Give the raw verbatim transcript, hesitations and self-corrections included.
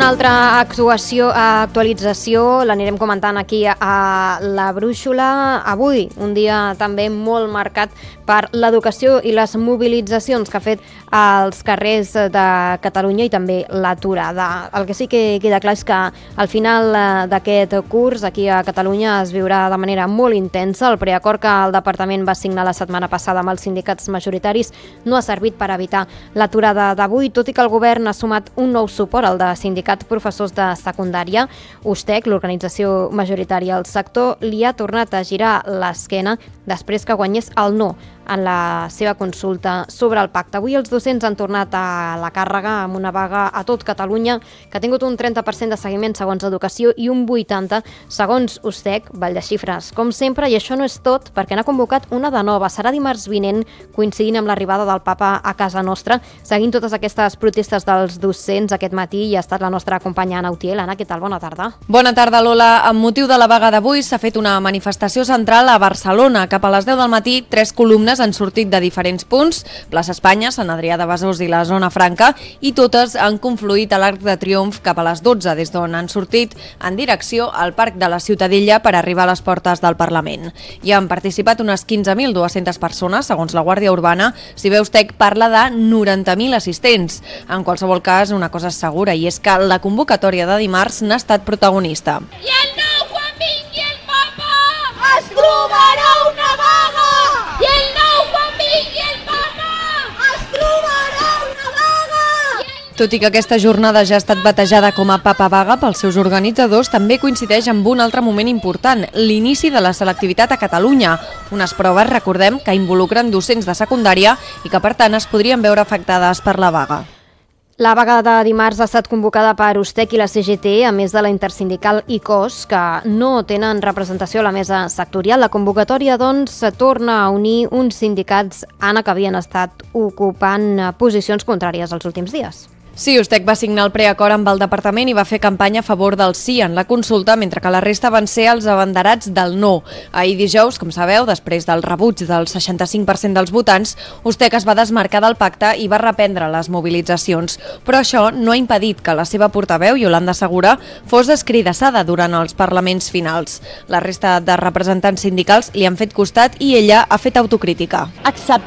Alguna altra actuació, actualització l'anirem comentant aquí a la Brúixola. Avui, un dia també molt marcat per l'educació i les mobilitzacions que ha fet als carrers de Catalunya i també l'aturada. El que sí que queda clar és que al final d'aquest curs aquí a Catalunya es viurà de manera molt intensa. El preacord que el departament va signar la setmana passada amb els sindicats majoritaris no ha servit per evitar l'aturada d'avui, tot i que el govern ha sumat un nou suport al de sindicat professors de secundària. USTEC, l'organització majoritària al sector, li ha tornat a girar l'esquena després que guanyés el no en la seva consulta sobre el pacte. Avui els docents han tornat a la càrrega amb una vaga a tot Catalunya que ha tingut un trenta per cent de seguiment segons Educació i un vuitanta per cent segons USTEC, ball de xifres. Com sempre, i això no és tot, perquè n'ha convocat una de nova. Serà dimarts vinent, coincidint amb l'arribada del papa a casa nostra. Seguint totes aquestes protestes dels docents aquest matí hi ha estat la nostra companya Anna Utiel. Anna, què tal? Bona tarda. Bona tarda, Lola. Amb motiu de la vaga d'avui s'ha fet una manifestació central a Barcelona. Cap a les deu del matí, tres columnes han sortit de diferents punts, plaça Espanya, Sant Adrià de Besòs i la Zona Franca, i totes han confluït a l'Arc de Triomf cap a les dotze, des d'on han sortit en direcció al Parc de la Ciutadella per arribar a les portes del Parlament. Hi han participat unes quinze mil dues-centes persones, segons la Guàrdia Urbana. Si bé USTEC parla de noranta mil assistents. En qualsevol cas, una cosa és segura, i és que la convocatòria de dimarts n'ha estat protagonista. I el nou, quan vingui el papa, es trobarà una vaga! I el nou, quan vingui el papa, es trobarà una vaga! Tot i que aquesta jornada ja ha estat batejada com a Papa Vaga pels seus organitzadors, també coincideix amb un altre moment important, l'inici de la selectivitat a Catalunya. Unes proves, recordem, que involucren docents de secundària i que, per tant, es podrien veure afectades per la vaga. La vaga de dimarts ha estat convocada per USTEC i la C G T, a més de la intersindical I C O S, que no tenen representació a la mesa sectorial. La convocatòria, doncs, torna a unir uns sindicats, Anna, que havien estat ocupant posicions contràries els últims dies. Sí, USTEC va signar el preacord amb el departament i va fer campanya a favor del sí en la consulta, mentre que la resta van ser els abanderats del no. Ahir dijous, com sabeu, després del rebuig del seixanta-cinc per cent dels votants, USTEC es va desmarcar del pacte i va reprendre les mobilitzacions. Però això no ha impedit que la seva portaveu, Yolanda Segura, fos escridassada durant els parlaments finals. La resta de representants sindicals li han fet costat i ella ha fet autocrítica. Acceptar